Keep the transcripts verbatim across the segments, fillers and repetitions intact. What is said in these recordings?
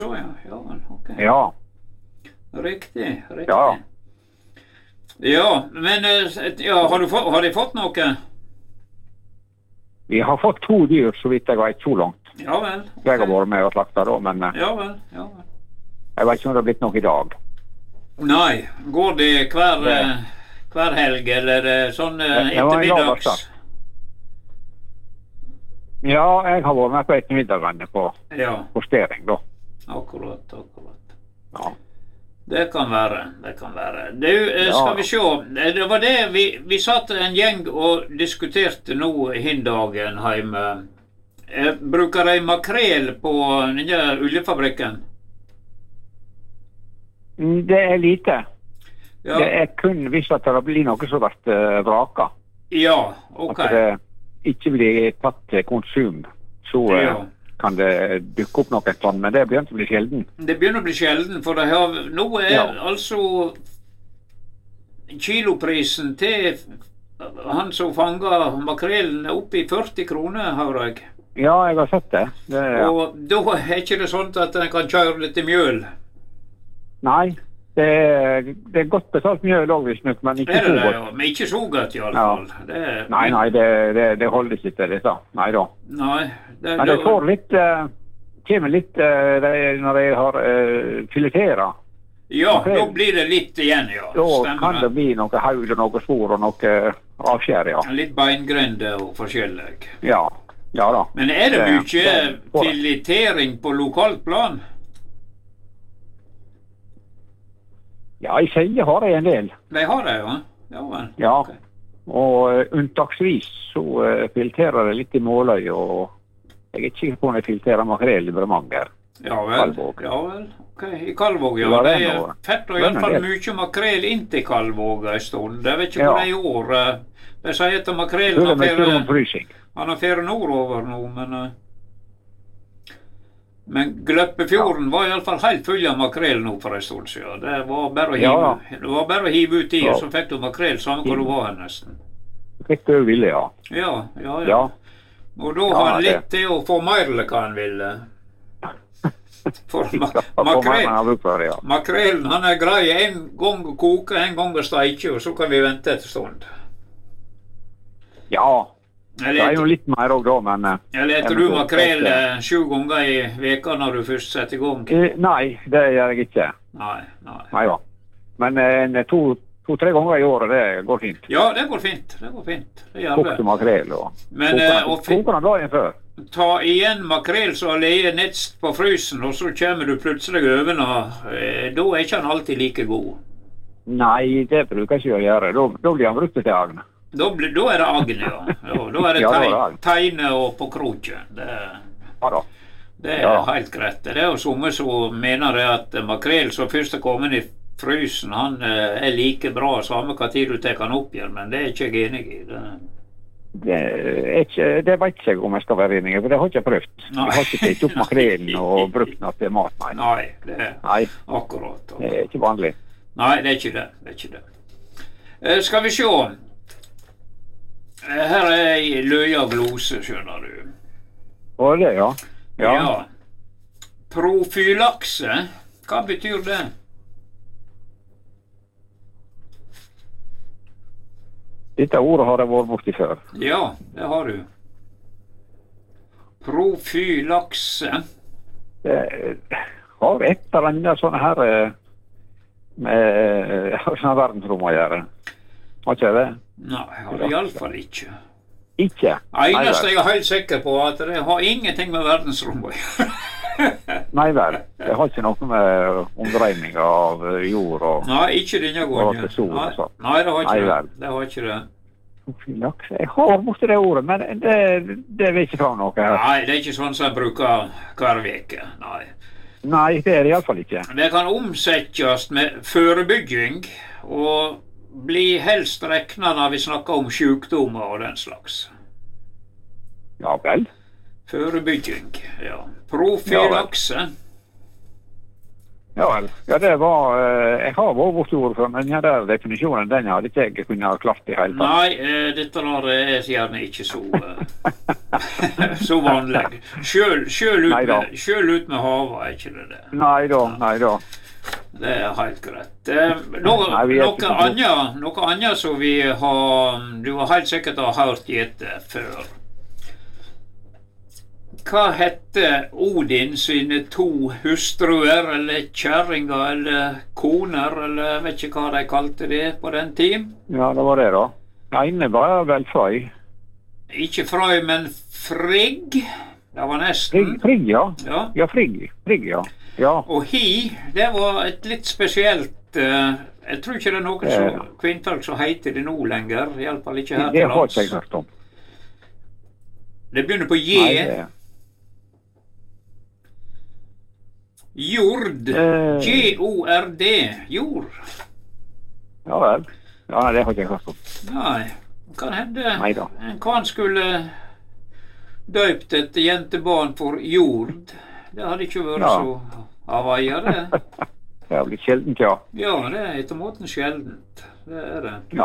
Så ja, ja, ok. Ja. Riktig, riktig. Ja. Ja, men ja, har, du fått, har de fått noe? Vi har fått to dyr, så vidt jeg vet, så langt. Ja vel. Okay. Jeg har vært med og slakta da, men ja vel, ja vel. Jeg vet ikke om det har blitt noe i dag. Nei, går det hver, det. hver helg, eller sånn ettermiddags? Ja, jeg har vært med på ettermiddagene på ja. postering da. Akkurat, akkurat. Ja. Det kan være, det kan være. Du, skal vi se, det var det, vi, vi satt en gjeng og diskuterte nå hindagen hjemme. Bruker de makrel på denne oljefabrikken? Det er lite. Ja. Det er kun hvis at det blir noe som blir vraka. Ja, ok. At det ikke blir tatt til konsum, så ja. Kan det dukke opp noe sånn, men det begynner å bli sjelden. Det begynner å bli sjelden, for det har, nå er ja. altså kiloprisen til han som fanger makrelen oppe i førti kroner, har jeg. Ja, jeg har sett det. det ja. Og da er ikke det sånn at en kan kjøre litt i mjøl? Nei, det er, det er godt betalt mjøl også, men ikke så godt. Ja, men ikke så godt i alle fall. Ja. Det er, nei, nei, det, det, det holder ikke til dette. Nei da. Nei. Det, men det får litt, uh, kommer litt uh, de, når de har uh, fileteret. Ja, da blir det litt igjen, ja. Da Stemmer. Kan det bli noe haul og noe spor og noe avskjær, ja. Litt beingrende og forskjellig. Ja, ja da. Men er det mye det, det, filetering på lokalt plan? Ja, i Selje har jeg en del. De har det, ja? Ja, vel. Ja, okay. Og uh, unntaksvis så uh, fileterer det litt i Måløy, og jeg er ikke sikker på om jeg fileterer makrel i Bremanger. Ja vel, Kalvåg. Ja vel, ok. I Kalvåg, ja. ja det er fett og i hvert fall mye makrel inn til Kalvåg en stund. Jeg vet ikke hvor det er i år. De sier at makrelen har fere, han har fere nordover nå, men... Uh, Men Gløppefjorden var i alle fall helt full av makrel nå for en stund siden. Det var bare å hive, ja. det var bare å hive ut i, og så fikk du makrel samme hvor du var nesten. Fikk du ville, ja. Ja, ja, ja. ja. Og da har han litt til å få mer hva han ville. For ma makrel, makrelen, han er grei en gang å koke, en gang å steike, og så kan vi vente et stund. Ja. Det er jo litt mer også da, men... Eller etter du makrel sju ganger i veka når du først setter i gang? Nei, det gjør jeg ikke. Nei, nei. Nei da. Men to-tre to, ganger i året, det går fint. Ja, det går fint. Det går fint. Det gjør det. Kokte makrel og... Men, koker den dagen før. Ta igjen makrel som har leget nedst på frysen, og så kommer du plutselig over, og da er ikke han alltid like god. Nei, det bruker jeg ikke å gjøre. Da, da blir han brukt til agn. Da, da er det agn, ja. ja. Da er det tegne, tegne og på kroken. Det, ja, da. det er ja. helt greit. Det er jo somme som mener at makrel som først er kommet i frysen, han er like bra samme hva tid du tar han opp igjen, men det er ikke jeg enig i. Det, det, er ikke, det vet jeg om jeg skal være enig i, for det har ikke jeg prøvd. Nei. Jeg har ikke tatt opp makrelen og brukt den til mat, nei. Nei, det er nei. Akkurat, akkurat. Det er ikke vanlig. Nei, det er ikke det. det, er ikke det. Uh, skal vi se. Her er ei løya glose, skjønner du. Å, det, ja. Ja. ja. Profylakse, hva betyr det? Dette ordet har jeg vært borti før. Ja, det har du. Profylakse. Det har et eller annet sånne her med sånne verdensrom å gjøre. Har ikke det? Nei, i alle fall ikke. Ikke? Det eneste jeg er helt sikker på er at det har ingenting med verdensrom å gjøre. Nei vel, det har ikke noe med omdreining av jord og... Nei, ikke denne gangen. Nei, nei, det har ikke Nei, det. Det har ikke det. Profylakse, jeg har borte det ordet, men det, det vil ikke fram noe her. Nei, det er ikke sånn som jeg bruker hver veke, nei. Nei, det er det i alle fall ikke. Det kan omsettes med forebygging, og blir helst rekna når vi snakker om sykdommer og den slags. Ja vel. Forebygging, ja. Profylakse. Ja vel. Ja, det var, eh, jeg har vært borti ordet før, men den der definisjonen, den hadde ikke jeg kunnet ha klart i hele tatt. Nei, eh, dette der er gjerne ikke så, eh, så vanlig. Sjøl, sjøl, ut med, sjøl ut med havet er ikke det det. Nei da, nei da. Det er helt greit. Eh, noe, nei, noe annet, noe annet som vi har, du har helt sikkert har hørt gjette før. Hva hette Odin sine to hustruer, eller kjerringer, eller koner, eller jeg vet ikke hva de kalte det på den tiden? Ja, det var det da. Den ene var vel Frøy. Ikke Frøy, men Frigg. Det var nesten. Frigg, Frigg ja. Ja, ja Frigg, Frigg, ja. Ja. Og hi, det var et litt spesielt, uh, jeg tror ikke det er noen det, så, kvinnfolk som heter det nå lenger, i alle fall ikke her til lands. Det har ikke jeg hørt om. Det begynner på J. Nei, det... Jord. J O R D. Jord. Ja vel. Ja, det har ikke jeg hørt om. Nei, kan hende Neida. En kan skulle døpt et jentebarn for Jord. Det hadde ikke vært ja. Så avaia, det. Det har blitt sjeldent, ja. Ja, det er etter måten sjeldent. Det er det. Ja.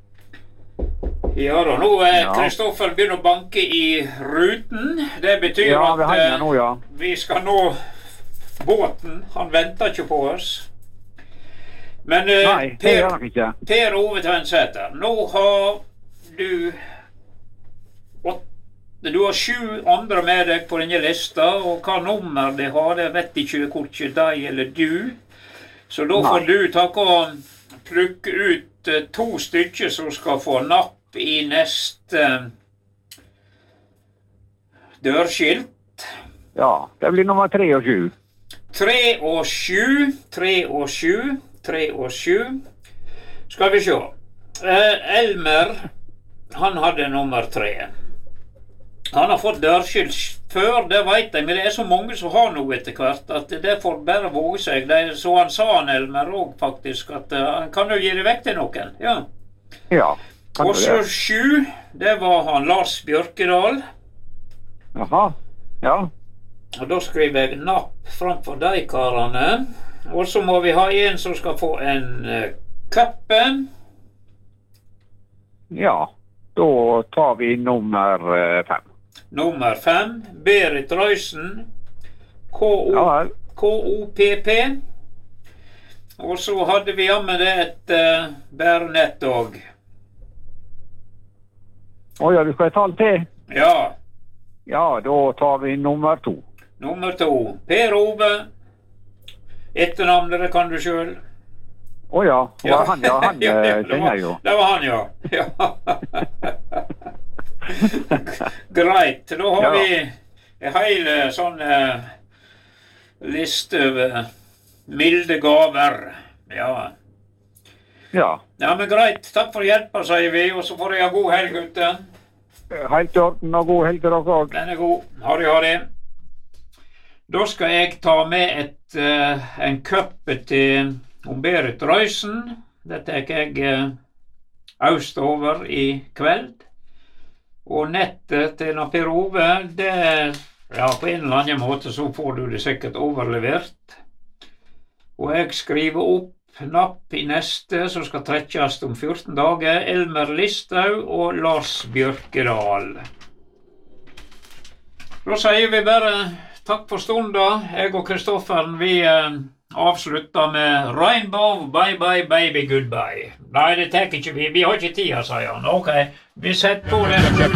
Ja da, nå er Kristoffer begynner å banke i ruten. Det betyr ja, at vi, nå, ja. vi skal nå båten. Han venter ikke på oss. Men uh, Nei, det gjør han ikke. Per Ove Tønsæter, nå har du Du har sju andre med deg på denne lista, og hva nummer de har, det vet ikke hvorfor deg eller du. Så da får Nei. Du takke og plukke ut uh, to stykker som skal få napp i neste uh, dørskilt. Ja, det blir nummer tre og sju. Tre og sju, tre og sju, tre og sju. Skal vi se. Uh, Elmer, han hadde nummer tre. Han har fått dørskilt før, det vet jeg, men det er så mange som har noe etter hvert, at det får bare våge seg. Det er så han sa han Elmer også faktisk, at uh, han kan jo gi det vekk til noen. Ja. Ja. Og så sju, det var han Lars Bjørkedal. Jaha, ja. Og da skriver jeg napp framfor de karene. Og så må vi ha en som skal få en uh, kappe. Ja, da tar vi nummer uh, fem. Nummer fem, Berit Røysen, K O P P. Og så hadde vi med det et uh, bærenett også. Å ja, du skal ha et tall til? Ja. Ja, da tar vi nummer to. Nummer to, Per Ove. Etternavnet, det kan du selv. Å ja, det var han, ja, han ja, ja, kjenner jeg jo. Det var han, ja. Ja. Greit, da har ja. Vi en hele sånn uh, liste over milde gaver. Ja. Ja. Ja, men greit. Takk for hjelpa, sier vi, og så får jeg ha god helg ute. Helt i orden, og god helg til dere også. Den er god. Ha det, ha det. Da skal jeg ta med et, uh, en køppe til Berit Røysen. Dette er ikke jeg uh, østover i kveld. Og nettet til Per Ove, det ja, på en eller annen måte så får du det sikkert overlevert. Og jeg skriver opp napp i neste, som skal trekkes om fjorten dager, Elmer Listau og Lars Bjørkedal. Da sier vi bare takk for stunden. Jeg og Kristoffer, vi eh, avslutter med Rainbow, bye bye baby, goodbye. Nei, det tar ikke vi. Vi har ikke tid, sier han. Ok, vi setter på det.